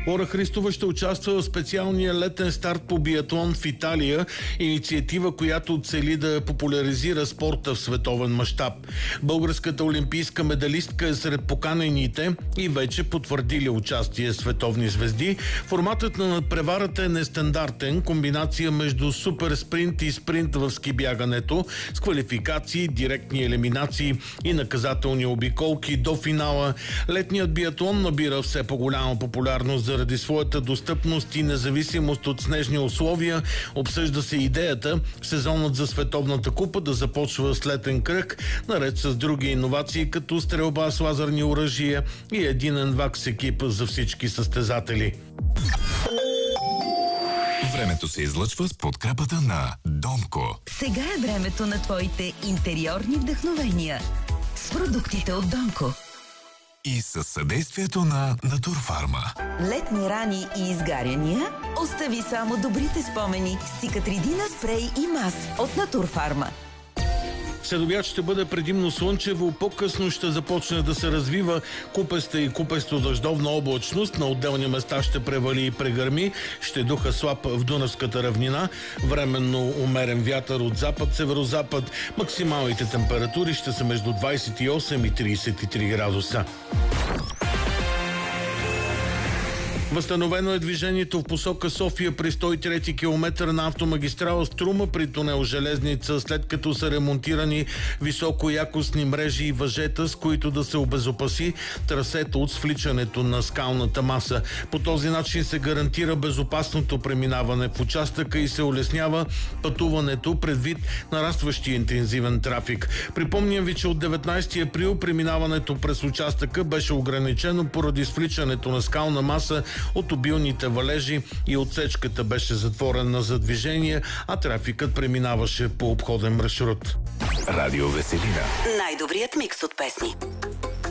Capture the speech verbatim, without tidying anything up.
Лора Христова ще участва в специалния летен старт по биатлон в Италия, инициатива, която цели да популяризира спорта в световен мащаб. Българската олимпийска медалистка е сред поканените и вече потвърдили участие световни звезди. Форматът на надпреварата е нестандартен, комбинация между супер спринт и спринт в скибягането, с квалификации, директни елиминации и наказателни обиколки до финала. Летният биатлон набира все по-голяма популярност заради своята достъпност и независимост от снежни условия. Обсъжда се идеята сезонът за Световната купа да започва с летен кръг, наред с други иновации, като стрелба с лазерни оръжия и единен вакс екип за всички състезатели. Времето се излъчва с подкрепата на Донко. Сега е времето на твоите интериорни вдъхновения с продуктите от Донко. И със съдействието на Натурфарма. Летни рани и изгаряния? Остави само добрите спомени с Цикатридина спрей и мас от Натурфарма. Следобед ще бъде предимно слънчево, по-късно ще започне да се развива купеста и купесто-дъждовна облачност, на отделни места ще превали и прегърми, ще духа слаб в Дунавската равнина, временно умерен вятър от запад-северозапад, максималните температури ще са между двадесет и осем и тридесет и три градуса. Възстановено е движението в посока София при сто и трети километър на автомагистрала Струма при тунел Железница, след като са ремонтирани високоякостни мрежи и въжета, с които да се обезопаси трасето от свличането на скалната маса. По този начин се гарантира безопасното преминаване в участъка и се улеснява пътуването предвид нарастващия интензивен трафик. Припомням ви, че от деветнадесети април преминаването през участъка беше ограничено поради свличането на скална маса от обилните валежи и отсечката беше затворена за движение, а трафикът преминаваше по обходен маршрут. Радио Веселина. Най-добрият микс от песни.